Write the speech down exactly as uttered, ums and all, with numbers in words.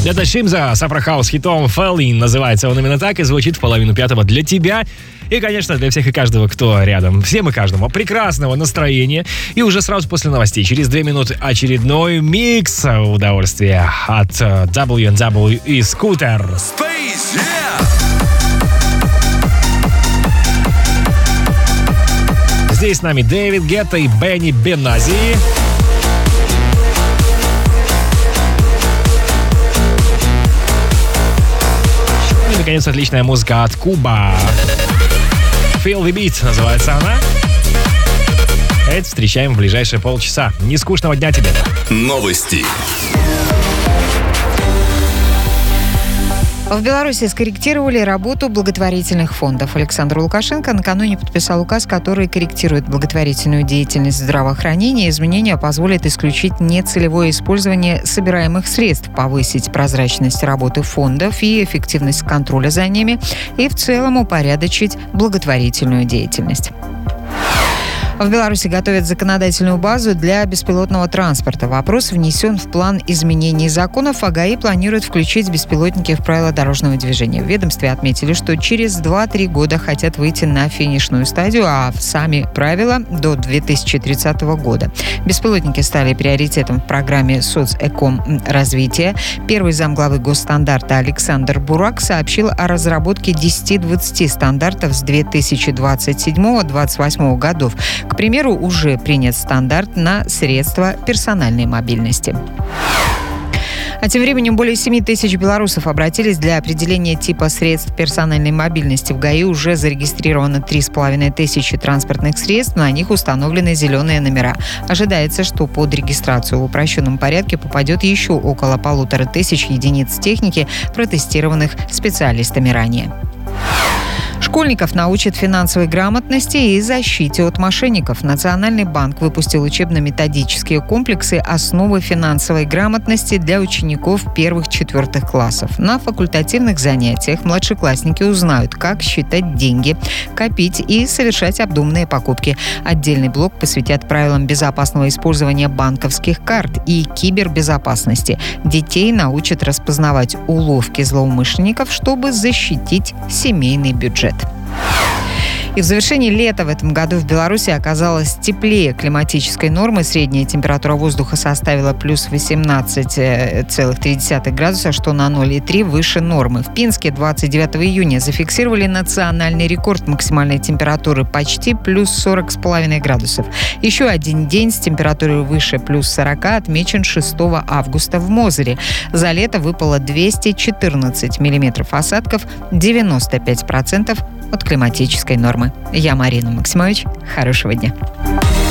Это Шимза с Афрохаус хитом «Falling». Называется он именно так и звучит в половину пятого для тебя. И, конечно, для всех и каждого, кто рядом. Всем и каждому прекрасного настроения. И уже сразу после новостей, через две минуты, очередной микс удовольствия от дабл ю энд дабл ю и Scooter. Space, yeah! Здесь с нами Дэвид Гетта и Бенни Бенази. И, наконец, отличная музыка от Куба. Feel the Beat называется она. Это встречаем в ближайшие полчаса. Нескучного дня тебе. Новости. В Беларуси скорректировали работу благотворительных фондов. Александр Лукашенко накануне подписал указ, который корректирует благотворительную деятельность здравоохранения. Изменения позволят исключить нецелевое использование собираемых средств, повысить прозрачность работы фондов и эффективность контроля за ними и в целом упорядочить благотворительную деятельность. В Беларуси готовят законодательную базу для беспилотного транспорта. Вопрос внесен в план изменений законов, а ГАИ планирует включить беспилотники в правила дорожного движения. В ведомстве отметили, что через два-три года хотят выйти на финишную стадию, а в сами правила до две тысячи тридцатого года. Беспилотники стали приоритетом в программе соцэком-развития. Первый замглавы госстандарта Александр Бурак сообщил о разработке десяти-двадцати стандартов с две тысячи двадцать седьмого — двадцать восьмого годов. К примеру, уже принят стандарт на средства персональной мобильности. А тем временем более семи тысяч белорусов обратились для определения типа средств персональной мобильности. В ГАИ уже зарегистрировано три с половиной тысячи транспортных средств, на них установлены зеленые номера. Ожидается, что под регистрацию в упрощенном порядке попадет еще около полутора тысяч единиц техники, протестированных специалистами ранее. Школьников научат финансовой грамотности и защите от мошенников. Национальный банк выпустил учебно-методические комплексы «Основы финансовой грамотности» для учеников первых-четвертых классов. На факультативных занятиях младшеклассники узнают, как считать деньги, копить и совершать обдуманные покупки. Отдельный блок посвятят правилам безопасного использования банковских карт и кибербезопасности. Детей научат распознавать уловки злоумышленников, чтобы защитить семейный бюджет. И в завершении лета в этом году в Беларуси оказалось теплее климатической нормы. Средняя температура воздуха составила плюс восемнадцать целых три десятых градуса, что на ноль целых три десятых выше нормы. В Пинске двадцать девятого июня зафиксировали национальный рекорд максимальной температуры почти плюс сорок с половиной градусов. Еще один день с температурой выше плюс сорока отмечен шестого августа в Мозыре. За лето выпало двести четырнадцать миллиметров осадков, девяносто пять процентов от климатической нормы. Я Марина Максимович. Хорошего дня.